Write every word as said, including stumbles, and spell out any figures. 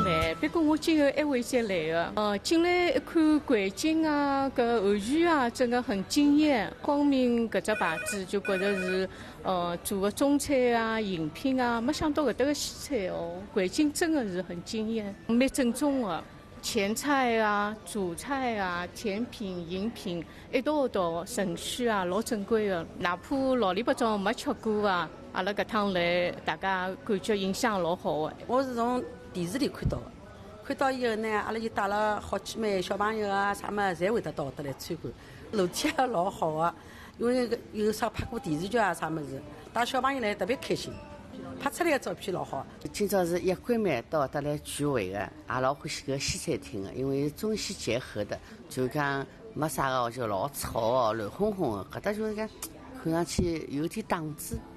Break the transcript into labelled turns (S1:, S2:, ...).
S1: 趟来，不过我今后还会再来的。呃，进来一看环境啊，搿后续啊，真的很惊艳。光明搿只牌子就觉得是呃做个中餐啊、饮品啊，没想到搿搭个西餐哦，环境真的是很惊艳，蛮正宗的。前菜啊、主菜啊、甜品、饮品一道一道程序啊，老正规的。哪怕老里八早没吃过啊，阿拉搿趟来，大家感觉印象老好的。
S2: 我是从电视里看到的，看到以后呢，阿拉就带了好几枚小朋友啊，啥么侪会得到得来参观。楼梯也老好的，因为有啥拍过电视剧啊啥么子，带小朋友来特别开心。拍出来的照片老好。
S3: 今朝是一闺蜜到搭来聚会的，也老欢喜搿西餐厅的，因为中西结合的，就讲没啥个就老吵哦，乱哄哄的，搿搭就是讲看上去有点档次。